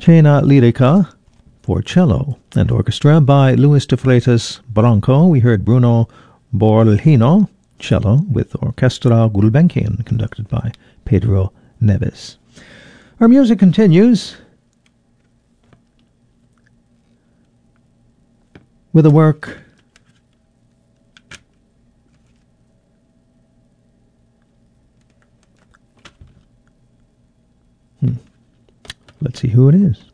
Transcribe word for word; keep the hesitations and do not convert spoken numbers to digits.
Cena Lyrica for cello and orchestra by Luis de Freitas Branco. We heard Bruno Borlhino, cello, with Orchestra Gulbenkian, conducted by Pedro Neves. Our music continues with a work hmm. Let's see who it is.